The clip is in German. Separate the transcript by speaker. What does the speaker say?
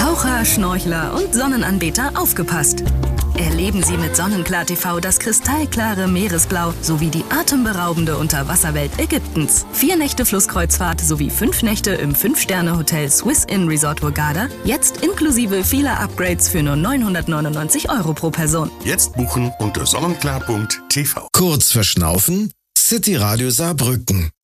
Speaker 1: Taucher, Schnorchler und Sonnenanbeter aufgepasst! Erleben Sie mit Sonnenklar TV das kristallklare Meeresblau sowie die atemberaubende Unterwasserwelt Ägyptens. 4 Nächte Flusskreuzfahrt sowie 5 Nächte im 5-Sterne-Hotel Swiss Inn Resort Hurghada. Jetzt inklusive vieler Upgrades für nur 999 € pro Person.
Speaker 2: Jetzt buchen unter sonnenklar.tv.
Speaker 3: Kurz verschnaufen? City Radio Saarbrücken.